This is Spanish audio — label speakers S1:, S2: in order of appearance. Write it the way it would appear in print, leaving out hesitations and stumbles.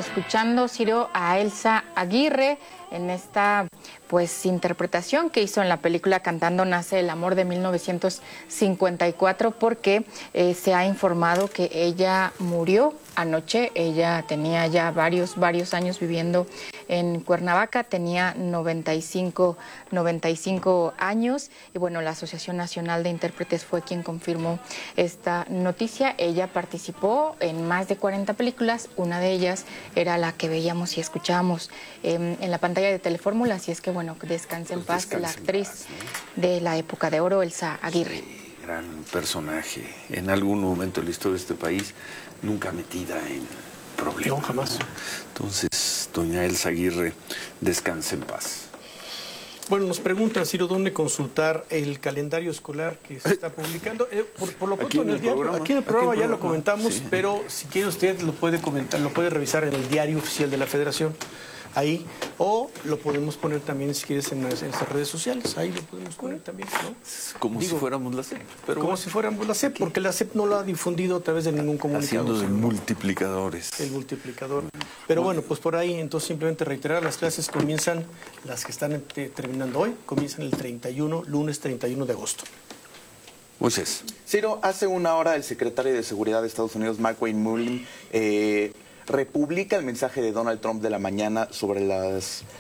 S1: escuchando, Ciro, a Elsa Aguirre en esta interpretación que hizo en la película Cantando nace el amor de 1954, porque se ha informado que ella murió anoche. Ella tenía ya varios años viviendo en Cuernavaca, tenía 95 años, y bueno, la Asociación Nacional de Intérpretes fue quien confirmó esta noticia. Ella participó en más de 40 películas, una de ellas era la que veíamos y escuchábamos en la pantalla de Telefórmula, así es que bueno, descanse en paz la actriz de la época de oro, Elsa Aguirre.
S2: Sí, gran personaje, en algún momento de la historia de este país, nunca metida en problemas.
S3: No, jamás.
S2: Entonces, doña Elsa Aguirre, descanse en paz.
S3: Bueno, nos preguntan, Ciro, ¿dónde consultar el calendario escolar que se está publicando? Por lo pronto, aquí en el programa ya lo comentamos, sí. Pero si quiere usted lo puede comentar, lo puede revisar en el Diario Oficial de la Federación, ahí, o lo podemos poner también, si quieres, en nuestras redes sociales, ahí lo podemos poner también, ¿no?
S2: Como si fuéramos la SEP.
S3: Pero como si fuéramos la SEP, porque la SEP no lo ha difundido a través de ningún comunicado.
S2: Haciendo de multiplicadores.
S3: El multiplicador. Pero bueno, pues por ahí, entonces simplemente reiterar, las clases comienzan, las que están terminando hoy, comienzan el 31, lunes 31 de agosto.
S2: Moisés.
S4: Ciro, hace una hora el secretario de Seguridad de Estados Unidos, McWayne Mullin, republica el mensaje de Donald Trump de la mañana sobre las